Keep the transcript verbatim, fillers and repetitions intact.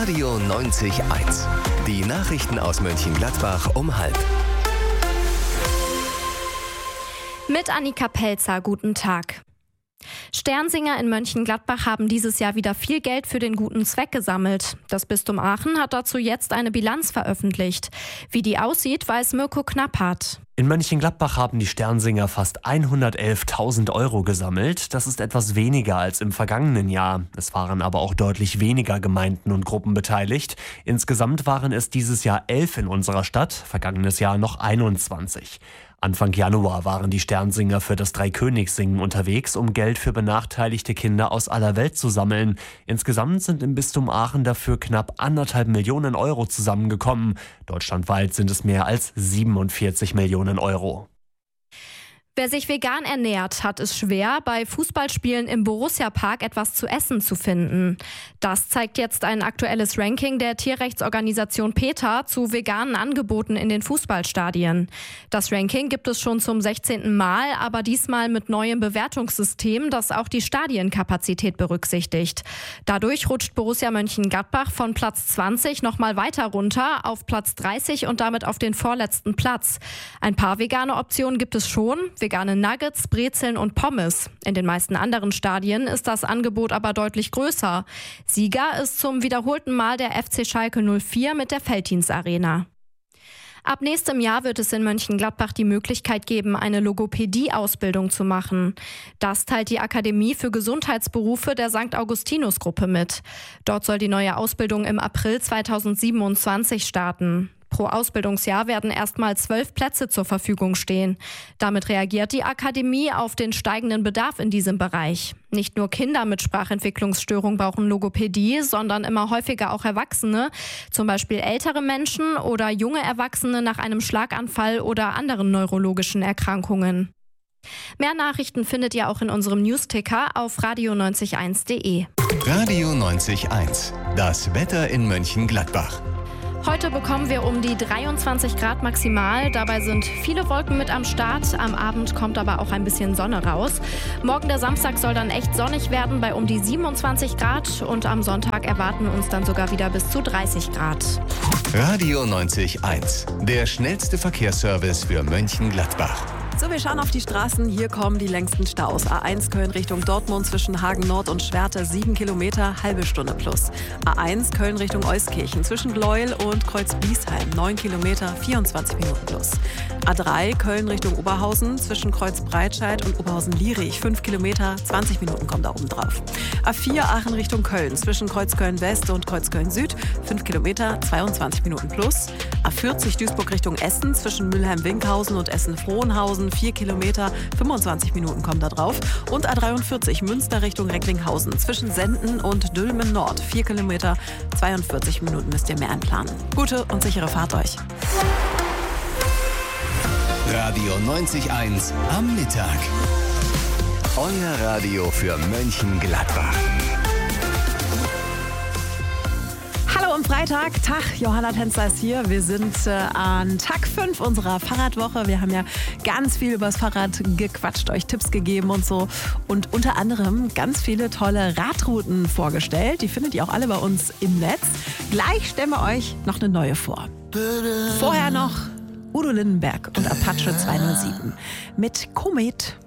Radio neunzig Komma eins. Die Nachrichten aus Mönchengladbach um halb. Mit Annika Pelzer, guten Tag. Sternsinger in Mönchengladbach haben dieses Jahr wieder viel Geld für den guten Zweck gesammelt. Das Bistum Aachen hat dazu jetzt eine Bilanz veröffentlicht. Wie die aussieht, weiß Mirko Knapphart. In Mönchengladbach haben die Sternsinger fast hundertelftausend Euro gesammelt. Das ist etwas weniger als im vergangenen Jahr. Es waren aber auch deutlich weniger Gemeinden und Gruppen beteiligt. Insgesamt waren es dieses Jahr elf in unserer Stadt, vergangenes Jahr noch einundzwanzig. Anfang Januar waren die Sternsinger für das Dreikönigssingen unterwegs, um Geld für benachteiligte Kinder aus aller Welt zu sammeln. Insgesamt sind im Bistum Aachen dafür knapp anderthalb Millionen Euro zusammengekommen. Deutschlandweit sind es mehr als siebenundvierzig Millionen Euro. Wer sich vegan ernährt, hat es schwer, bei Fußballspielen im Borussia-Park etwas zu essen zu finden. Das zeigt jetzt ein aktuelles Ranking der Tierrechtsorganisation PETA zu veganen Angeboten in den Fußballstadien. Das Ranking gibt es schon zum sechzehnten Mal, aber diesmal mit neuem Bewertungssystem, das auch die Stadienkapazität berücksichtigt. Dadurch rutscht Borussia Mönchengladbach von Platz zwanzig nochmal weiter runter auf Platz dreißig und damit auf den vorletzten Platz. Ein paar vegane Optionen gibt es schon. Vegane Nuggets, Brezeln und Pommes. In den meisten anderen Stadien ist das Angebot aber deutlich größer. Sieger ist zum wiederholten Mal der F C Schalke null vier mit der Veltins Arena. Ab nächstem Jahr wird es in Mönchengladbach die Möglichkeit geben, eine Logopädie-Ausbildung zu machen. Das teilt die Akademie für Gesundheitsberufe der Sankt Augustinus Gruppe mit. Dort soll die neue Ausbildung im April zweitausendsiebenundzwanzig starten. Pro Ausbildungsjahr werden erstmal zwölf Plätze zur Verfügung stehen. Damit reagiert die Akademie auf den steigenden Bedarf in diesem Bereich. Nicht nur Kinder mit Sprachentwicklungsstörung brauchen Logopädie, sondern immer häufiger auch Erwachsene, zum Beispiel ältere Menschen oder junge Erwachsene nach einem Schlaganfall oder anderen neurologischen Erkrankungen. Mehr Nachrichten findet ihr auch in unserem Newsticker auf radio neunzig Komma eins punkt de. Radio neunzig Komma eins. Das Wetter in Mönchengladbach. Heute bekommen wir um die dreiundzwanzig Grad maximal. Dabei sind viele Wolken mit am Start. Am Abend kommt aber auch ein bisschen Sonne raus. Morgen der Samstag soll dann echt sonnig werden bei um die siebenundzwanzig Grad. Und am Sonntag erwarten uns dann sogar wieder bis zu dreißig Grad. Radio neunzig Komma eins. Der schnellste Verkehrsservice für Mönchengladbach. So, wir schauen auf die Straßen. Hier kommen die längsten Staus. A eins Köln Richtung Dortmund zwischen Hagen Nord und Schwerte, sieben Kilometer, halbe Stunde plus. A eins Köln Richtung Euskirchen zwischen Gleuel und Kreuz-Bliesheim, neun Kilometer, vierundzwanzig Minuten plus. A drei Köln Richtung Oberhausen zwischen Kreuz-Breitscheid und Oberhausen-Lierich, fünf Kilometer, zwanzig Minuten kommen da oben drauf. A vier Aachen Richtung Köln zwischen Kreuzköln West und Kreuzköln Süd, fünf Kilometer, zweiundzwanzig Minuten plus. A vierzig Duisburg Richtung Essen zwischen Mülheim-Winkhausen und Essen-Frohnhausen, vier Kilometer, fünfundzwanzig Minuten kommen da drauf. Und A dreiundvierzig Münster Richtung Recklinghausen zwischen Senden und Dülmen Nord, vier Kilometer, zweiundvierzig Minuten müsst ihr mehr einplanen. Gute und sichere Fahrt euch. Radio neunzig Komma eins am Mittag. Euer Radio für Mönchengladbach. Hallo am Freitag, Tag, Johanna Tänzer ist hier. Wir sind äh, an Tag fünf unserer Fahrradwoche. Wir haben ja ganz viel übers Fahrrad gequatscht, euch Tipps gegeben und so. Und unter anderem ganz viele tolle Radrouten vorgestellt. Die findet ihr auch alle bei uns im Netz. Gleich stellen wir euch noch eine neue vor. Vorher noch Udo Lindenberg und Apache zweihundertsieben mit Komet.